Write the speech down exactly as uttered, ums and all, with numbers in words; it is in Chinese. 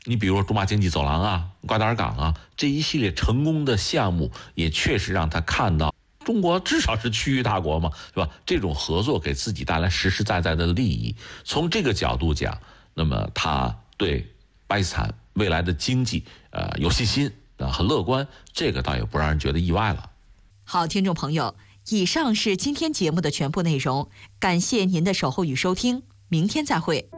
你比如说驻马经济走廊啊、瓜达尔港啊这一系列成功的项目，也确实让他看到中国至少是区域大国嘛，是吧？这种合作给自己带来实实在在的利益。从这个角度讲，那么他对巴基斯坦未来的经济呃有信心啊，很乐观，这个倒也不让人觉得意外了。 好，听众朋友，以上是今天节目的全部内容，感谢您的守候与收听，明天再会。